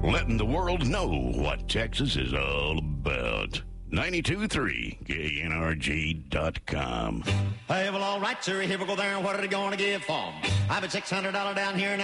letting the world know what Texas is all about. 92.3 KNRG.com. Hey, well, all right, sir. Here we go there. What are they going to give for 'em? I have a $600 down here now.